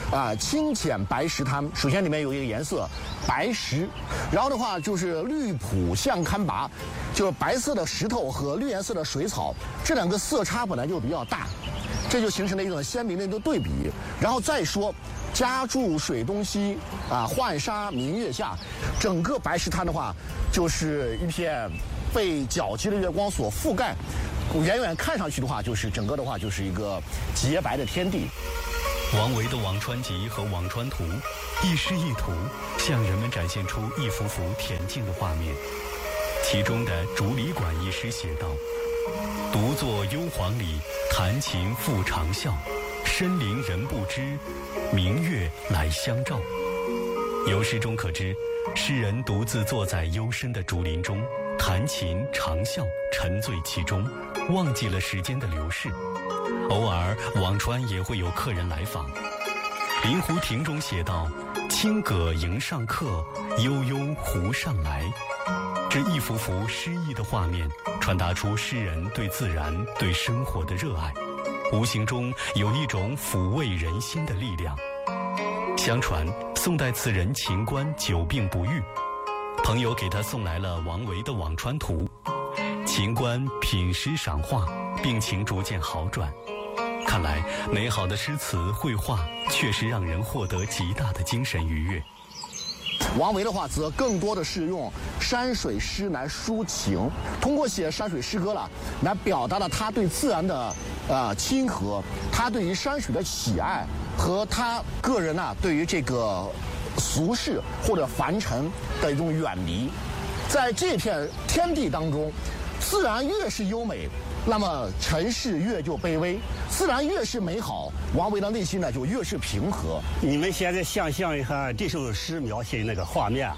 清浅白石滩。首先里面有一个颜色白石，然后的话就是绿浦相堪拔，就是白色的石头和绿颜色的水草，这两个色差本来就比较大，这就形成了一种鲜明的一个对比。然后再说家住水东西浣纱明月下，整个白石滩的话就是一片被皎洁的月光所覆盖，远远看上去的话就是整个的话就是一个洁白的天地。 王维的《辋川集》和《辋川图》一诗一图，向人们展现出一幅幅恬静的画面。其中的《竹里馆》一诗写道：独坐幽篁里，弹琴复长啸，深林人不知，明月来相照。由诗中可知，诗人独自坐在幽深的竹林中，弹琴长啸，沉醉其中，忘记了时间的流逝。偶尔辋川也会有客人来访。临湖亭中写道：清葛迎上客，悠悠湖上来。这一幅幅诗意的画面，传达出诗人对自然、对生活的热爱，无形中有一种抚慰人心的力量。相传宋代词人秦观久病不愈，朋友给他送来了王维的《辋川图》。秦观品诗赏画，病情逐渐好转。看来美好的诗词绘画确实让人获得极大的精神愉悦。 王维的话则更多的是用山水诗来抒情，通过写山水诗歌来表达了他对自然的亲和，他对于山水的喜爱，和他个人对于这个俗世或者凡尘的一种远离。在这片天地当中，自然越是优美，那么尘世越就卑微；自然越是美好，王维的内心就越是平和。 你们现在想象一下这首诗描写那个画面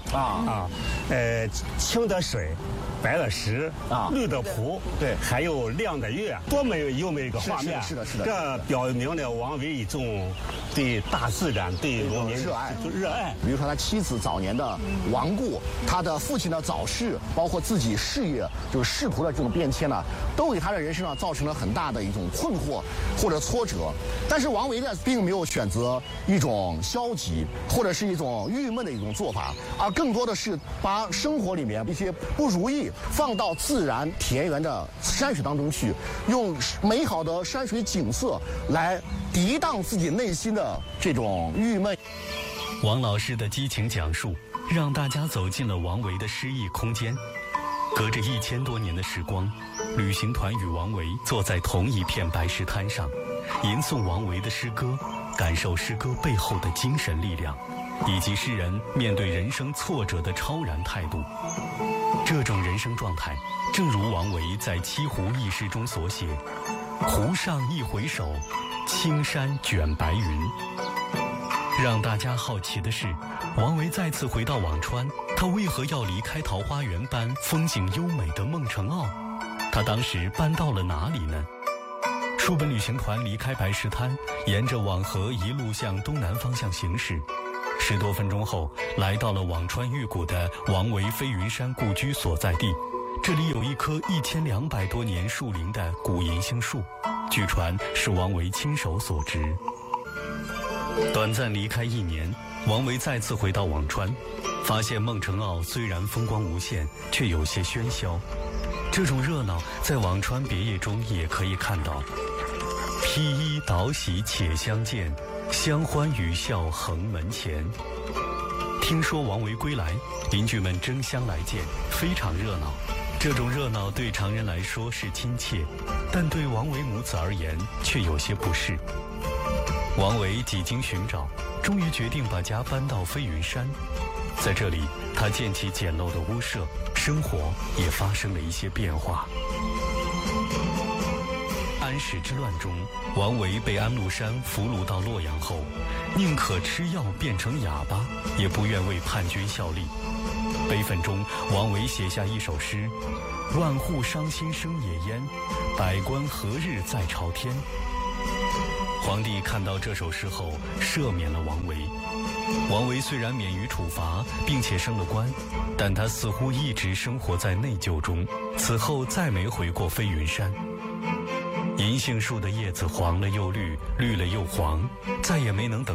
清的水，白的石绿的湖，对，还有亮的月，多么优美一个画面！ 是的。 这表明了王维一种对大自然、对农民热爱。 比如说他妻子早年的亡故，他的父亲的早逝，包括自己事业就是仕途的这种变迁都给他的人生造成了很大的一种困惑或者挫折。但是王维并没有选择一种消极或者是一种郁闷的一种做法，而更多的是把生活里面一些不如意放到自然田园的山水当中去，用美好的山水景色来涤荡自己内心的这种郁闷。 王老师的激情讲述，让大家走进了王维的诗意空间。隔着1000多年的时光，旅行团与王维坐在同一片白石滩上，吟诵王维的诗歌，感受诗歌背后的精神力量，以及诗人面对人生挫折的超然态度。这种人生状态，正如王维在《西湖》一诗中所写：湖上一回首，青山卷白云。让大家好奇的是，王维再次回到辋川，他为何要离开桃花源般风景优美的孟城坳？他当时搬到了哪里呢？书本旅行团离开白石滩，沿着辋河一路向东南方向行驶。10多分钟后，来到了辋川玉谷的王维飞云山故居所在地。这里有一棵1200多年树龄的古银杏树，据传是王维亲手所植。短暂离开1年，王维再次回到辋川，发现孟城坳虽然风光无限，却有些喧嚣。这种热闹在辋川别业中也可以看到。披衣导喜且相见，相欢语笑横门前。听说王维归来，邻居们争相来见，非常热闹。这种热闹对常人来说是亲切，但对王维母子而言却有些不适。王维几经寻找，终于决定把家搬到飞云山。在这里，他建起简陋的屋舍，生活也发生了一些变化。安史之乱中，王维被安禄山俘虏到洛阳后，宁可吃药变成哑巴，也不愿为叛军效力。悲愤中，王维写下一首诗：万户伤心生野烟，百官何日在朝天。皇帝看到这首诗后，赦免了王维。王维虽然免于处罚，并且升了官，但他似乎一直生活在内疚中，此后再没回过飞云山。银杏树的叶子黄了又绿，绿了又黄，再也没能等